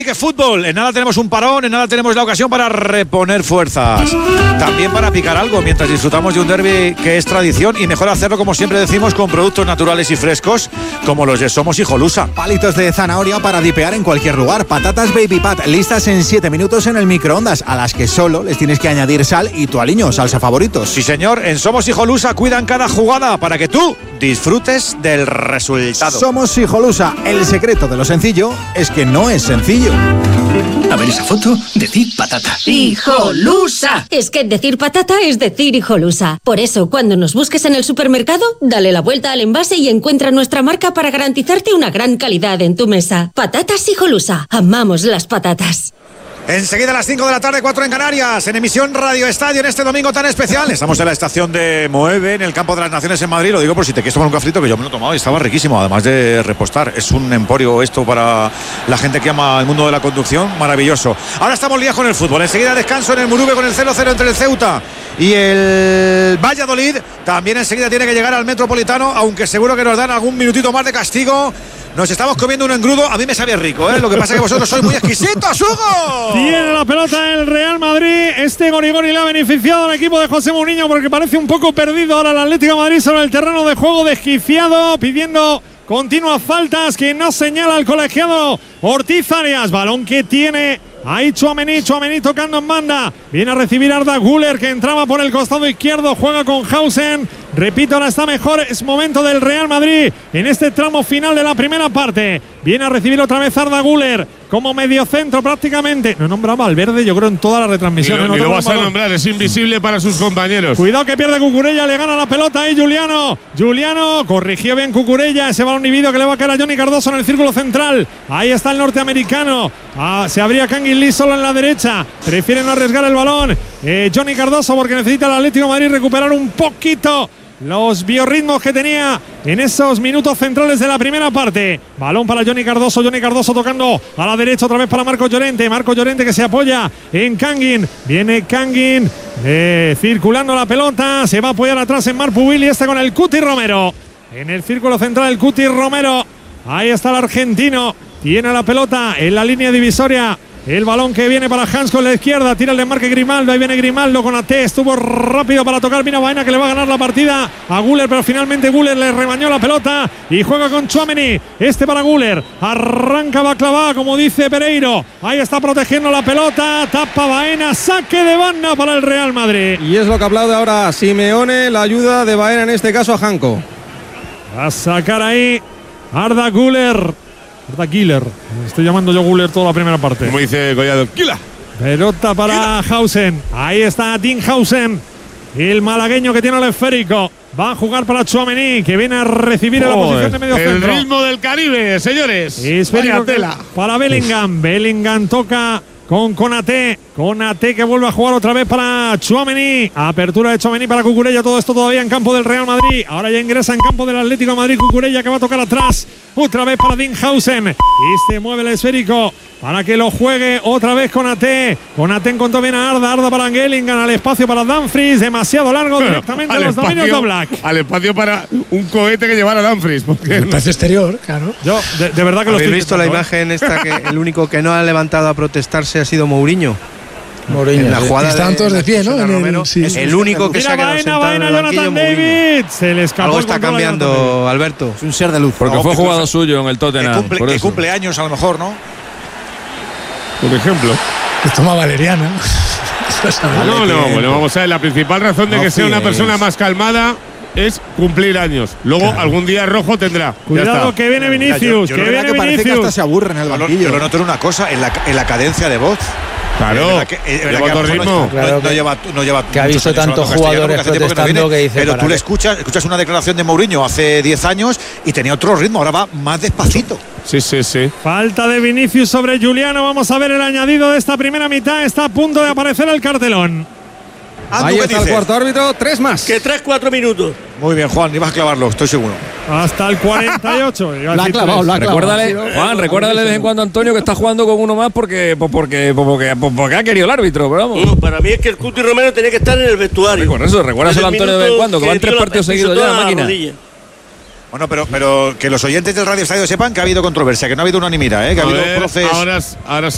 Que fútbol, en nada tenemos un parón, en nada tenemos la ocasión para reponer fuerzas, también para picar algo mientras disfrutamos de un derbi que es tradición y mejor hacerlo, como siempre decimos, con productos naturales y frescos como los de Somos Hijolusa. Palitos de zanahoria para dipear en cualquier lugar, patatas Baby Pat listas en 7 minutos en el microondas, a las que solo les tienes que añadir sal y tu aliño, salsa favoritos. Sí señor, en Somos Hijolusa cuidan cada jugada para que tú disfrutes del resultado. Somos Hijolusa, el secreto de lo sencillo es que no es sencillo. A ver esa foto, decir patata. ¡Hijolusa! Es que decir patata es decir Hijolusa. Por eso, cuando nos busques en el supermercado, dale la vuelta al envase y encuentra nuestra marca para garantizarte una gran calidad en tu mesa. Patatas Hijolusa. Amamos las patatas. Enseguida a las 5 de la tarde, 4 en Canarias, en emisión Radio Estadio en este domingo tan especial. Estamos en la estación de Moeve, en el Campo de las Naciones en Madrid. Lo digo por si te quieres tomar un cafrito, que yo me lo he tomado y estaba riquísimo, además de repostar. Es un emporio esto para la gente que ama el mundo de la conducción, maravilloso. Ahora estamos liados con el fútbol. Enseguida descanso en el Murube con el 0-0 entre el Ceuta y el Valladolid. También enseguida tiene que llegar al Metropolitano, aunque seguro que nos dan algún minutito más de castigo. Nos estamos comiendo un engrudo, a mí me sabía rico, ¿eh? Lo que pasa es que vosotros sois muy exquisitos, Hugo. Tiene la pelota el Real Madrid. Este Gorigori le ha beneficiado al equipo de José Mourinho porque parece un poco perdido ahora el Atlético de Madrid sobre el terreno de juego, desquiciado, pidiendo continuas faltas que no señala el colegiado Ortiz Arias. Balón que tiene ahí Tchouaméni tocando en banda. Viene a recibir Arda Güler, que entraba por el costado izquierdo, juega con Hausen. Repito, ahora está mejor, es momento del Real Madrid en este tramo final de la primera parte. Viene a recibir otra vez Arda Güler como mediocentro prácticamente. No nombraba al Verde, yo creo, en toda la retransmisión. No lo vas a nombrar, es invisible para sus compañeros. Cuidado que pierde Cucurella, le gana la pelota ahí Juliano. Juliano corrigió bien Cucurella, ese balón inhibido que le va a caer a Johnny Cardoso en el círculo central. Ahí está el norteamericano. Se abría Kangin Lee solo en la derecha. Prefiere no arriesgar el balón Johnny Cardoso porque necesita el Atlético de Madrid recuperar un poquito los biorritmos que tenía en esos minutos centrales de la primera parte. Balón para Johnny Cardoso tocando a la derecha otra vez para Marcos Llorente. Marcos Llorente que se apoya en Kangin. Viene Kangin circulando la pelota. Se va a apoyar atrás en Marpubil y está con el Cuti Romero. En el círculo central el Cuti Romero. Ahí está el argentino. Tiene la pelota en la línea divisoria. El balón que viene para Hans con la izquierda. Tira el desmarque Grimaldo. Ahí viene Grimaldo con AT. Estuvo rápido para tocar. Mira Baena que le va a ganar la partida a Güler. Pero finalmente Güler le rebañó la pelota. Y juega con Tchouaméni. Este para Güler. Arranca Baclavá, como dice Pereiro. Ahí está protegiendo la pelota. Tapa Baena. Saque de banda para el Real Madrid. Y es lo que aplaude ahora Simeone. La ayuda de Baena en este caso a Janko. Va a sacar ahí Arda Güler. Estoy llamando yo Güler toda la primera parte. Como dice Collado, ¡Kila! Pelota para Hausen. Ahí está Tim Hausen, el malagueño que tiene el esférico. Va a jugar para Tchouaméni, que viene a recibir en la posición de medio centro. El ritmo del Caribe, señores. Esférico para Bellingham. Bellingham toca con Konaté. Konaté que vuelve a jugar otra vez para Tchouaméni. Apertura de Tchouaméni para Cucurella. Todo esto todavía en campo del Real Madrid. Ahora ya ingresa en campo del Atlético de Madrid Cucurella, que va a tocar atrás. Otra vez para Dinhausen. Y se mueve el esférico para que lo juegue otra vez Konaté. Konaté encontró bien a Arda. Arda para Bellingham. Al espacio para Dumfries. Demasiado largo directamente a los dominios de Oblak. Al espacio para un cohete que llevara Dumfries. Porque el espacio exterior, claro. Yo, de verdad que lo estoy visto la imagen esta que el único que no ha levantado a protestarse ha sido Mourinho. En la jugada estaban todos de pie, ¿no? El único que se ha quedado sentado en el banquillo, Jonathan David. Se le escapó. Algo está cambiando, Alberto. Es un ser de luz. Porque fue jugador suyo en el Tottenham. Que cumple años a lo mejor, ¿no? Por ejemplo. Toma valeriana. No, vamos a ver. La principal razón de que sea una persona más calmada es cumplir años. Luego algún día rojo tendrá. Cuidado que viene Vinicius. Yo parece que hasta se aburre en el banquillo. Yo lo noto en una cosa, en la cadencia de voz. Claro, lleva otro ritmo. No lleva que ha visto tantos jugadores protestando que dice. Pero tú le escuchas una declaración de Mourinho hace 10 años y tenía otro ritmo, ahora va más despacito. Sí. Falta de Vinicius sobre Juliano. Vamos a ver el añadido de esta primera mitad. Está a punto de aparecer el cartelón. Ahí está el cuarto árbitro, 3 más. Que 3-4 minutos. Muy bien, Juan, ibas a clavarlo, estoy seguro. Hasta el 48. La ha clavado. Recuérdale, Juan, recuérdale de vez en cuando a Antonio que está jugando con uno más porque ha querido el árbitro, pero vamos. No, para mí es que el Cuti Romero tenía que estar en el vestuario. Por eso, recuérdaselo a Antonio de vez en cuando, que van 3 partidos seguidos ya, máquina. Bueno, pero que los oyentes del Radio Estadio sepan que ha habido controversia, que no ha habido unanimidad, que ha habido procesos. Ahora